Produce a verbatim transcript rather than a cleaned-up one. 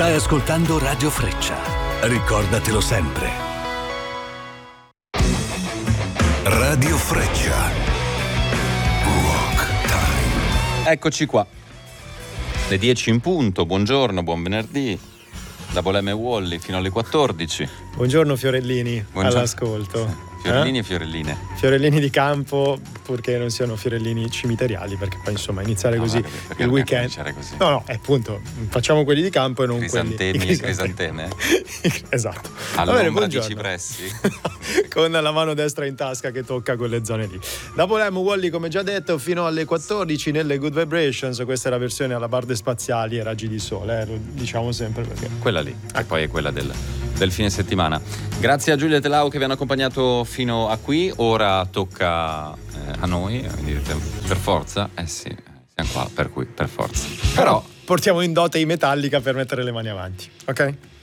Stai ascoltando Radio Freccia. Ricordatelo sempre. Radio Freccia. Rock Time. Eccoci qua. Le dieci in punto. Buongiorno, buon venerdì. Da Bolemme e Wally fino alle quattordici. Buongiorno Fiorellini, Buongiorno. all'ascolto. Fiorellini eh? e fiorelline. Fiorellini di campo, purché non siano fiorellini cimiteriali, perché poi insomma iniziare No, così perché- perché il dobbiamo weekend. cominciare così? No, no, è appunto, facciamo quelli di campo e non Crisantemi quelli e crisanteme? Esatto. All'ombra di buongiorno. cipressi? Con la mano destra in tasca che tocca quelle zone lì. Da Bolemme Wally, come già detto, fino alle quattordici nelle Good Vibrations. Questa è la versione alla barde spaziali e raggi di sole, eh, lo diciamo sempre perché Quella lì, e poi è quella del, del fine settimana. Grazie a Giulia Telau che vi hanno accompagnato fino a qui. Ora tocca eh, a noi, direte, per forza? Eh sì, siamo qua, per cui per forza. Però portiamo in dote i Metallica per mettere le mani avanti, ok?